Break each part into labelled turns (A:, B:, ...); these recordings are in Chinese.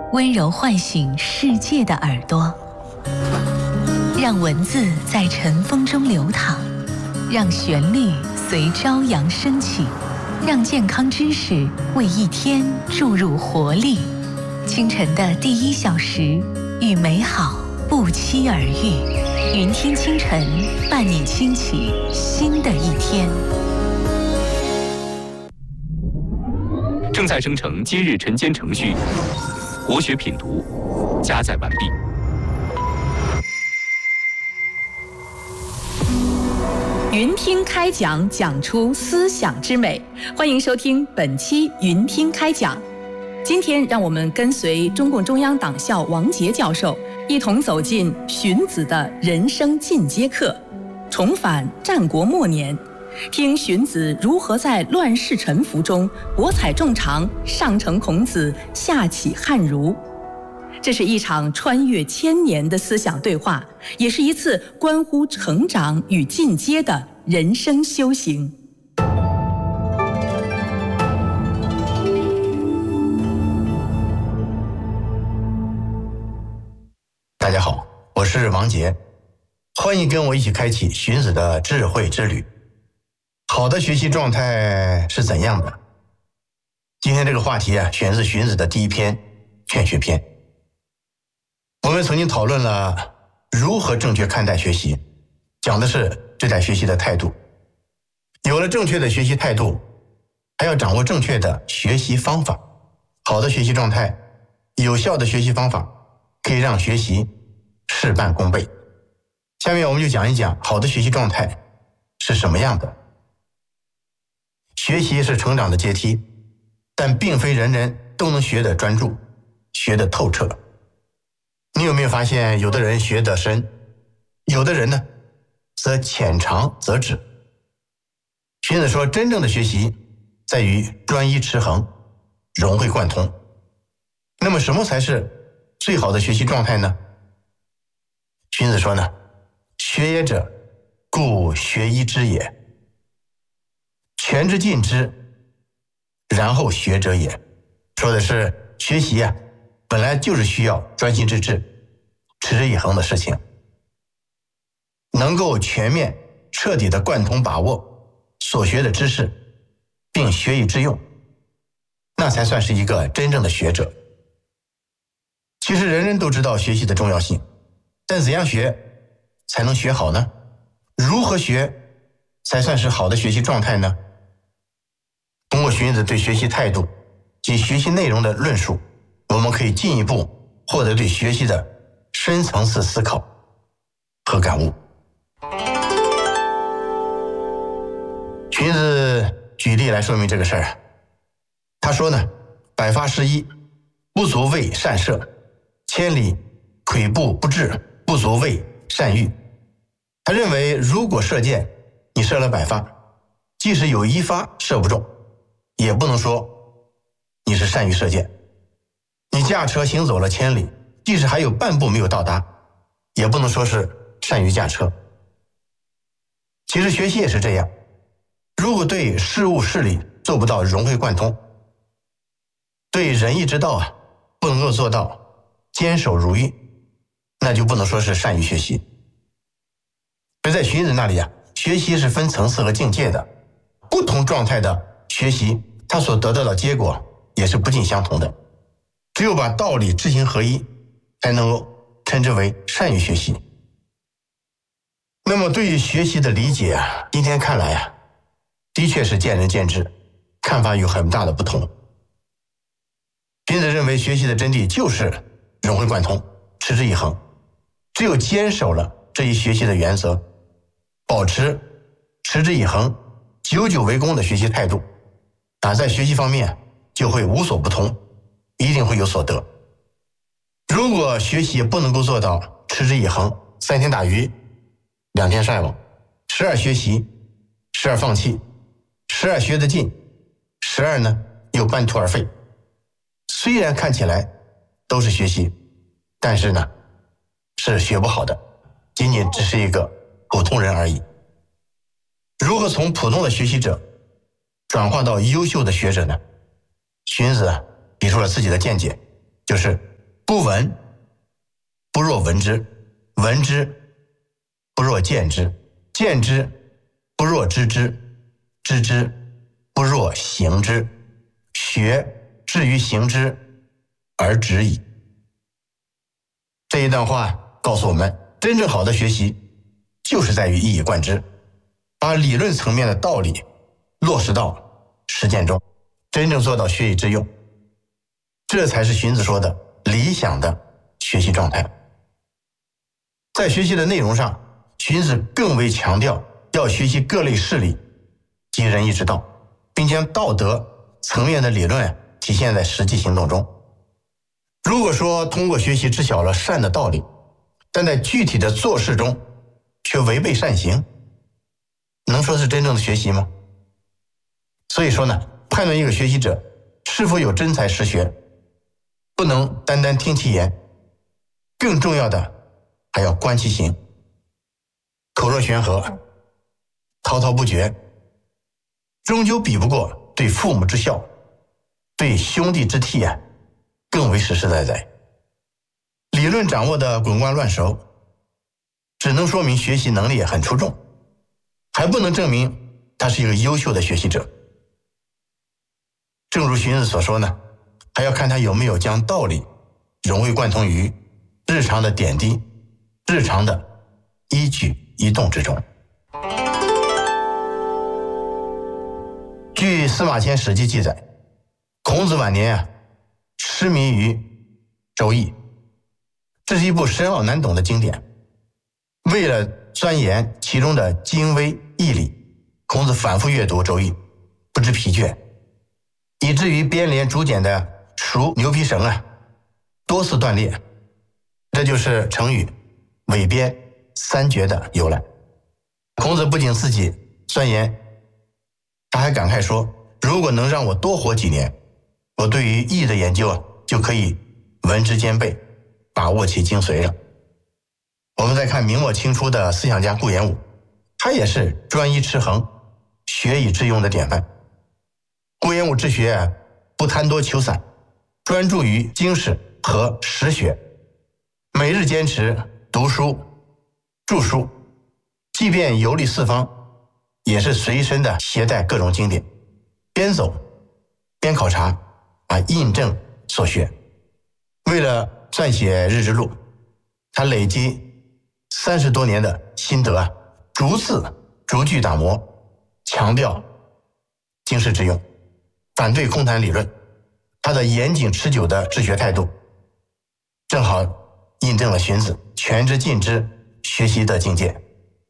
A: 温柔唤醒世界的耳朵，让文字在尘封中流淌，让旋律随朝阳升起，让健康知识为一天注入活力。清晨的第1小时，与美好不期而遇。云听清晨，伴你轻启新的一天。
B: 正在生成今日晨间程序，国学品读加载完毕。
C: 云听开讲，讲出思想之美。欢迎收听本期云听开讲。今天让我们跟随中共中央党校王杰教授，一同走进荀子的人生进阶课，重返战国末年，听荀子如何在乱世沉浮中博采众长，上承孔子，下启汉儒。这是一场穿越千年的思想对话，也是一次关乎成长与进阶的人生修行。
D: 大家好，我是王杰，欢迎跟我一起开启荀子的智慧之旅。好的学习状态是怎样的？今天这个话题选自荀子的第1篇《劝学篇》。我们曾经讨论了如何正确看待学习，讲的是对待学习的态度。有了正确的学习态度，还要掌握正确的学习方法。好的学习状态，有效的学习方法，可以让学习事半功倍。下面我们就讲一讲好的学习状态是什么样的。学习是成长的阶梯，但并非人人都能学得专注，学得透彻。你有没有发现，有的人学得深，有的人呢，则浅尝辄止。荀子说，真正的学习在于专一持恒，融会贯通。那么什么才是最好的学习状态呢？荀子说呢，学也者，故学一之也，全之尽之，然后学者也。说的是学习本来就是需要专心致志、持之以恒的事情，能够全面彻底的贯通把握所学的知识，并学以致用，那才算是一个真正的学者。其实人人都知道学习的重要性，但怎样学才能学好呢？如何学才算是好的学习状态呢？通过荀子对学习态度及学习内容的论述，我们可以进一步获得对学习的深层次思考和感悟。荀子举例来说明这个事儿。他说呢，百发十一，不足为善射；千里跬步不至，不足为善御。他认为，如果射箭你射了100发，即使有1发射不中，也不能说你是善于射箭。你驾车行走了千里，即使还有半步没有到达，也不能说是善于驾车。其实学习也是这样，如果对事物事理做不到融会贯通，对仁义之道不能够做到坚守如玉，那就不能说是善于学习。而在荀子那里学习是分层次和境界的，不同状态的学习，他所得到的结果也是不尽相同的。只有把道理知行合一，才能够称之为善于学习。那么对于学习的理解今天看来的确是见仁见智，看法有很大的不同。荀子认为学习的真谛就是融会贯通，持之以恒。只有坚守了这一学习的原则，保持持之以恒、久久为功的学习态度，在学习方面就会无所不通，一定会有所得。如果学习不能够做到持之以恒，3天打鱼2天晒网，时而学习，时而放弃，时而学得进，时而呢又半途而废。虽然看起来都是学习，但是呢是学不好的，仅仅只是一个普通人而已。如何从普通的学习者转化到优秀的学者呢？荀子提出了自己的见解，就是不闻，不若闻之；闻之，不若见之；见之，不若知之；知之，不若行之。学至于行之而止矣。这一段话告诉我们，真正好的学习就是在于一以贯之，把理论层面的道理落实到实践中，真正做到学以致用，这才是荀子说的理想的学习状态。在学习的内容上，荀子更为强调要学习各类事理及仁义之道，并将道德层面的理论体现在实际行动中。如果说通过学习知晓了善的道理，但在具体的做事中却违背善行，能说是真正的学习吗？所以说呢，判断一个学习者是否有真才实学，不能单单听其言，更重要的还要观其行。口若悬河，滔滔不绝，终究比不过对父母之孝，对兄弟之悌更为实实在在。理论掌握的滚瓜烂熟，只能说明学习能力很出众，还不能证明他是一个优秀的学习者。正如荀子所说呢，还要看他有没有将道理融会贯通于日常的点滴、日常的一举一动之中。据司马迁《史记》记载，孔子晚年痴迷于《周易》，这是一部深奥难懂的经典。为了钻研其中的精微义理，孔子反复阅读《周易》，不知疲倦，以至于编连竹简的熟牛皮绳多次断裂。这就是成语伪编三绝的由来。孔子不仅自己钻研，他还感慨说，如果能让我多活几年，我对于易的研究就可以闻之兼备，把握其精髓了。我们再看明末清初的思想家顾炎武，他也是专一持恒、学以致用的典范。顾炎武治学不贪多求散，专注于经史和实学，每日坚持读书、著书，即便游历四方，也是随身的携带各种经典，边走边考察印证所学。为了撰写日志录，他累积30多年的心得逐字逐句打磨，强调经世致用，反对空谈理论。他的严谨持久的治学态度，正好印证了荀子全知尽知学习的境界。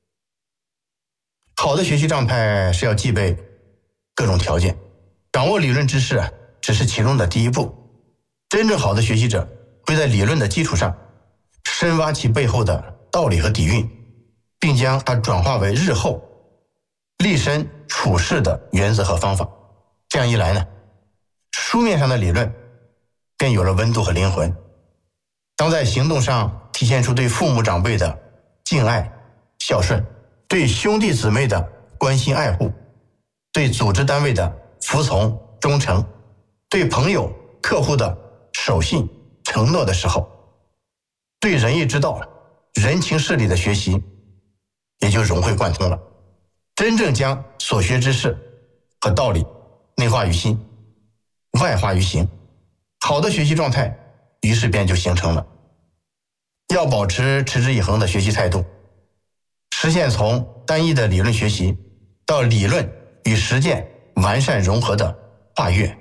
D: 好的学习状态是要具备各种条件，掌握理论知识只是其中的第一步。真正好的学习者会在理论的基础上深挖其背后的道理和底蕴，并将它转化为日后立身处世的原则和方法。这样一来呢，书面上的理论便有了温度和灵魂。当在行动上体现出对父母长辈的敬爱孝顺，对兄弟姊妹的关心爱护，对组织单位的服从忠诚，对朋友客户的守信承诺的时候，对仁义之道、人情事理的学习也就融会贯通了，真正将所学知识和道理内化于心，外化于行，好的学习状态于是便就形成了。要保持持之以恒的学习态度，实现从单一的理论学习到理论与实践完善融合的跨越。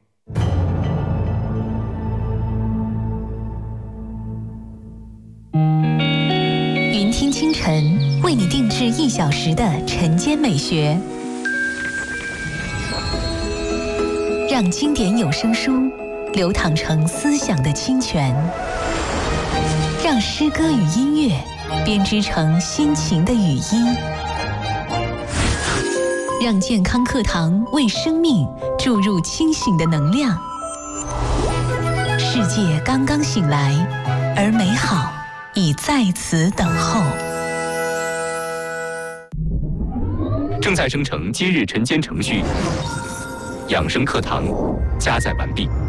A: 云听清晨为你定制1小时的晨间美学，让经典有声书流淌成思想的清泉，让诗歌与音乐编织成心情的语音，让健康课堂为生命注入清醒的能量。世界刚刚醒来，而美好已在此等候。
B: 正在生成今日晨间程序，养生课堂加载完毕。